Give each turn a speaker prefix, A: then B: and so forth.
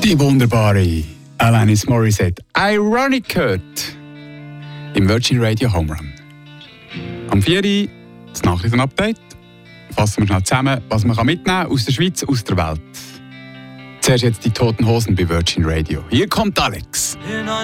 A: Die wunderbare Alanis Morissette, Ironic gehört im Virgin Radio Home Run. Am 4 Uhr das Nachrichtenupdate. Fassen wir schnell zusammen, was man mitnehmen kann aus der Schweiz, aus der Welt. Zuerst jetzt die Toten Hosen bei Virgin Radio. Hier kommt Alex.
B: In